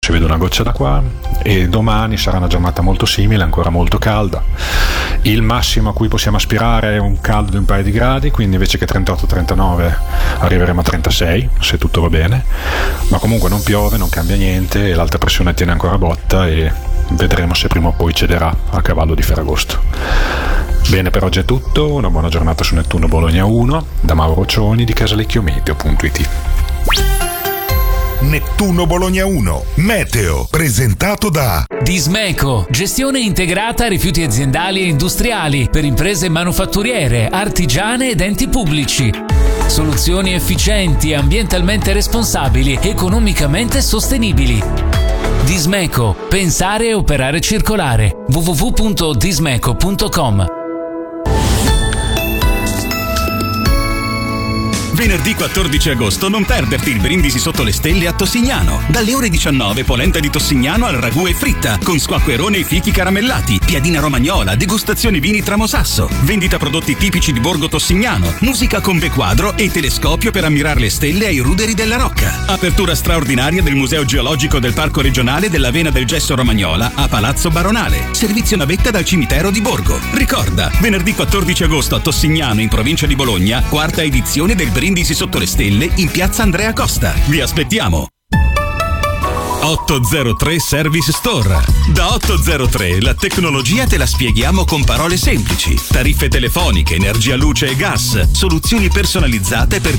si vede una goccia da qua, e domani sarà una giornata molto simile, ancora molto calda. Il massimo a cui possiamo aspirare è un caldo di un paio di gradi, quindi invece che 38-39 arriveremo a 36 se tutto va bene, ma comunque non piove, non cambia niente e l'alta pressione tiene ancora botta e vedremo se prima o poi cederà a cavallo di Ferragosto. Bene, per oggi è tutto, una buona giornata su Nettuno Bologna 1 da Mauro Cioni di Casalecchiometeo.it. Nettuno Bologna 1 Meteo, presentato da Dismeco, gestione integrata rifiuti aziendali e industriali per imprese manufatturiere, artigiane ed enti pubblici. Soluzioni efficienti, ambientalmente responsabili, economicamente sostenibili. Dismeco, pensare e operare circolare. www.dismeco.com. Venerdì 14 agosto non perderti il brindisi sotto le stelle a Tossignano. Dalle ore 19 polenta di Tossignano al ragù e fritta, con squacquerone e fichi caramellati, piadina romagnola, degustazioni vini Tramosasso, vendita prodotti tipici di Borgo Tossignano, musica con B-quadro e telescopio per ammirare le stelle ai ruderi della Rocca. Apertura straordinaria del Museo Geologico del Parco Regionale della Vena del Gesso Romagnola a Palazzo Baronale. Servizio navetta dal cimitero di Borgo. Ricorda, venerdì 14 agosto a Tossignano in provincia di Bologna, quarta edizione del brindisi sotto le stelle in piazza Andrea Costa. Vi aspettiamo. 803 Service Store. Da 803 la tecnologia te la spieghiamo con parole semplici. Tariffe telefoniche, energia, luce e gas, soluzioni personalizzate per